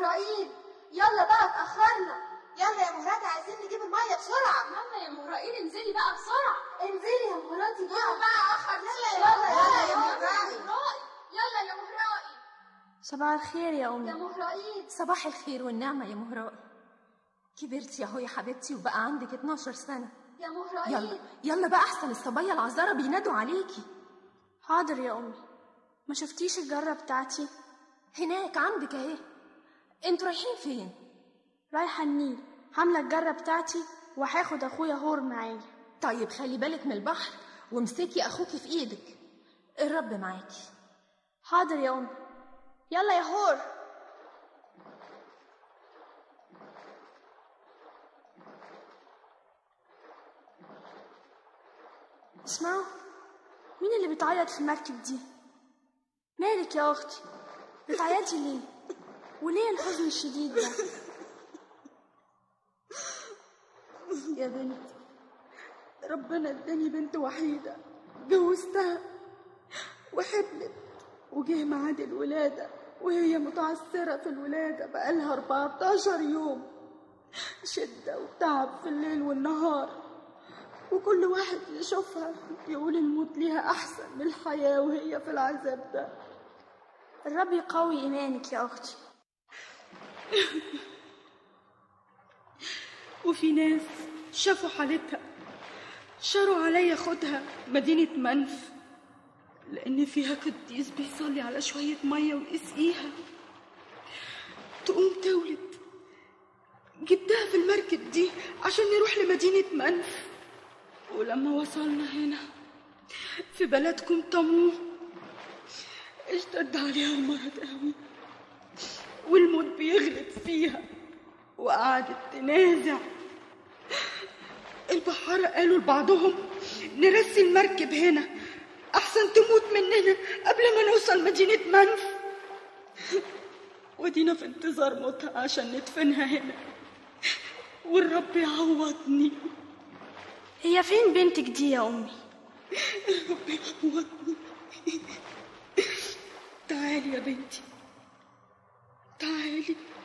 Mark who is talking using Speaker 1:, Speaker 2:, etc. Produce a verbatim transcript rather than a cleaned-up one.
Speaker 1: مهرائيل يلا بقى اتأخرنا. يلا يا مهراتي عايزين نجيب المية بسرعة.
Speaker 2: يلا يا مهرائيل انزلي بقى بسرعة.
Speaker 1: انزلي يا مهراتي
Speaker 2: يلا بقى اخر.
Speaker 1: يلا يلا يا
Speaker 2: مهرائي. يلا يا مهرائي.
Speaker 3: صباح الخير يا أمي.
Speaker 1: يا مهرائيل.
Speaker 2: صباح الخير والنعمة يا مهرائي. كبرتي اهو يا حبيبتي وبقى عندك اتناشر سنة.
Speaker 1: يا مهرائيل
Speaker 2: يلا يلا بقى احسن الصبايا العذارى بينادوا عليكي.
Speaker 3: حاضر يا أمي. ما شفتيش الجرة بتاعتي؟
Speaker 2: هناك عندك اهي. انتوا رايحين فين؟
Speaker 3: رايحة النيل، حاملة الجرة بتاعتي وهاخد أخويا هور معايا.
Speaker 2: طيب خلي بالك من البحر وامسكي اخوكي في ايدك. الرب معاكي.
Speaker 3: حاضر يا أمي. يلا يا هور. اسمعوا، مين اللي بتعيط في المركب دي؟ مالك يا أختي؟ بتعيطي ليه؟ وليه الحزن الشديد ده؟
Speaker 4: يا بنتي، ربنا اداني بنت وحيدة جوزتها وحبلت وجه ميعاد الولادة وهي متعثرة في الولادة بقالها أربعتاشر يوم، شدة وتعب في الليل والنهار، وكل واحد يشوفها يقول الموت ليها أحسن من الحياة وهي في العذاب ده.
Speaker 3: الرب يقوي إيمانك يا أختي.
Speaker 4: وفي ناس شافوا حالتها شاروا عليا خدها مدينة منف، لأن فيها قديس بيصلي على شوية مية ويسقيها تقوم تولد. جبتها في المركب دي عشان نروح لمدينة منف، ولما وصلنا هنا في بلدكم طموح اشتد عليها المرض قوي والموت بيغلب فيها، وقعدت تنازع. البحارة قالوا لبعضهم نرسي المركب هنا أحسن تموت مننا قبل ما نوصل مدينة منف، ودينا في انتظار موتها عشان ندفنها هنا والرب يعوضني.
Speaker 3: هي فين بنتك دي يا أمي؟
Speaker 4: الرب يعوضني. تعالي يا بنتي، تعالي.